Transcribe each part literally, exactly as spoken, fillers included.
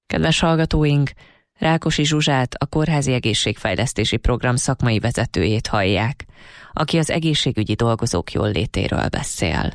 Kedves hallgatóink, Rákosi Zsuzsát, a Kórházi Egészségfejlesztési Program szakmai vezetőjét hallják, aki az egészségügyi dolgozók jóllétéről beszél.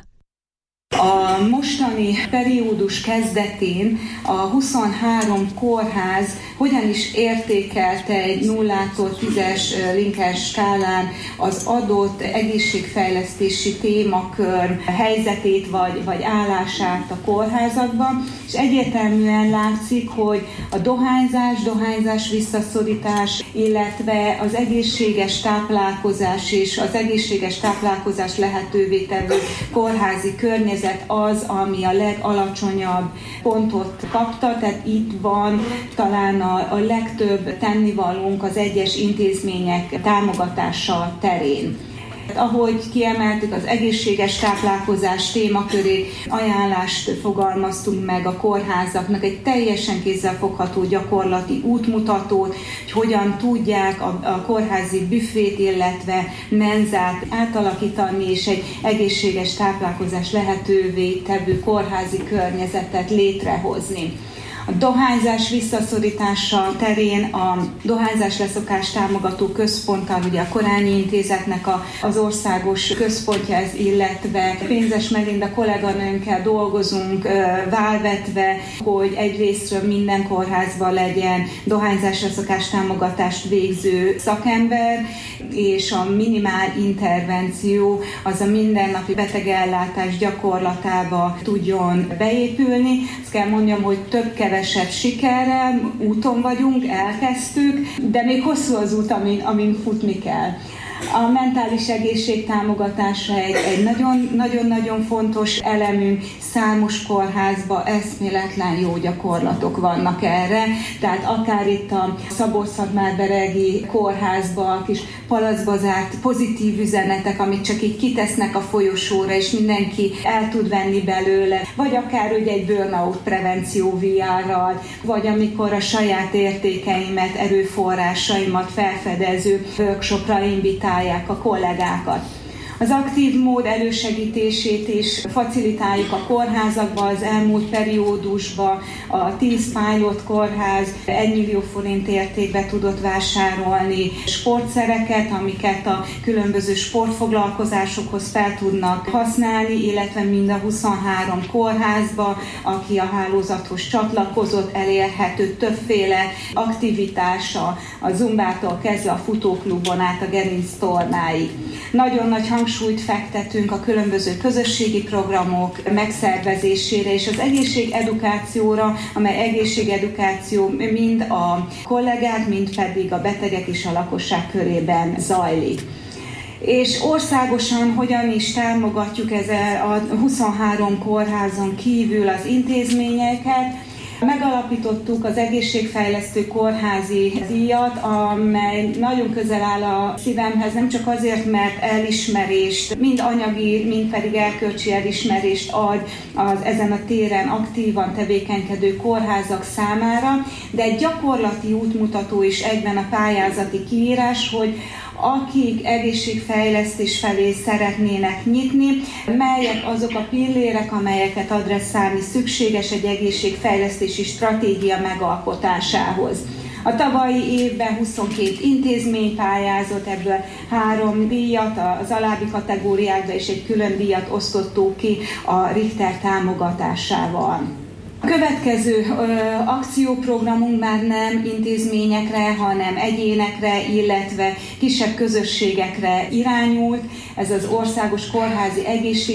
A mostani periódus kezdetén a huszonhárom kórház hogyan is értékelte egy nullától tízes Likert skálán az adott egészségfejlesztési témakör helyzetét vagy, vagy állását a kórházakban, és egyértelműen látszik, hogy a dohányzás, dohányzás visszaszorítás, illetve az egészséges táplálkozás és az egészséges táplálkozás lehetővé tevő kórházi környezet az, ami a legalacsonyabb pontot kapta, tehát itt van talán a, a legtöbb tennivalónk az egyes intézmények támogatása terén. Ahogy kiemeltük, az egészséges táplálkozás témaköré ajánlást fogalmaztunk meg a kórházaknak, egy teljesen kézzelfogható gyakorlati útmutatót, hogy hogyan tudják a, a kórházi büfét, illetve menzát átalakítani, és egy egészséges táplálkozás lehetővé tevő kórházi környezetet létrehozni. A dohányzás visszaszorítása terén a dohányzás leszokás támogató központtal, ugye a Korányi Intézetnek a, az országos központja ez, illetve Pénzes Melinda kolléganőnkkel dolgozunk válvetve, hogy egyrésztről minden kórházban legyen dohányzás leszokás támogatást végző szakember, és a minimál intervenció az a mindennapi betegellátás gyakorlatába tudjon beépülni. Azt kell mondjam, hogy több kevesebb sikerrel úton vagyunk, elkezdtük, de még hosszú az út, amin, amin futni kell. A mentális egészség támogatása egy, egy nagyon, nagyon-nagyon fontos elemünk, számos kórházban eszméletlen jó gyakorlatok vannak erre, tehát akár itt a Szabolcs-Szatmár-Beregi kórházban a kis palacba zárt pozitív üzenetek, amit csak így kitesznek a folyosóra, és mindenki el tud venni belőle, vagy akár ugye egy burnout prevenció vé er-ral, vagy amikor a saját értékeimet, erőforrásaimat felfedező workshopra invitálják a kollégákat. Az aktív mód elősegítését is facilitáljuk a kórházakban. Az elmúlt periódusban a tíz pilot kórház egy millió forint értékbe tudott vásárolni sportszereket, amiket a különböző sportfoglalkozásokhoz fel tudnak használni, illetve mind a huszonhárom kórházba, aki a hálózathoz csatlakozott, elérhető többféle aktivitása, a zumbától kezdve a futóklubon át a gerinctornáig. Nagyon nagy hangsúlyt fektetünk a különböző közösségi programok megszervezésére és az egészségedukációra, amely egészségedukáció mind a kollégák, mind pedig a betegek és a lakosság körében zajlik. És országosan hogyan is támogatjuk ezzel a huszonhárom kórházon kívül az intézményeket. Megalapítottuk az egészségfejlesztő kórházi díjat, amely nagyon közel áll a szívemhez, nem csak azért, mert elismerést, mind anyagi, mind pedig erkölcsi elismerést ad az ezen a téren aktívan tevékenykedő kórházak számára, de egy gyakorlati útmutató is egyben a pályázati kiírás, hogy akik egészségfejlesztés felé szeretnének nyitni, melyek azok a pillérek, amelyeket adresszálni szükséges egy egészségfejlesztési stratégia megalkotásához. A tavalyi évben huszonkét intézmény pályázott, ebből három díjat az alábbi kategóriákba, és egy külön díjat osztottuk ki a Richter támogatásával. A következő ö, akcióprogramunk már nem intézményekre, hanem egyénekre, illetve kisebb közösségekre irányult. Ez az Országos Kórházi Egészség